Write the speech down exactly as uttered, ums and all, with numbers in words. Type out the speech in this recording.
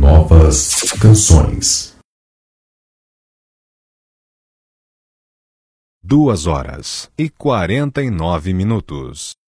novas canções. Duas horas e quarenta e nove minutos.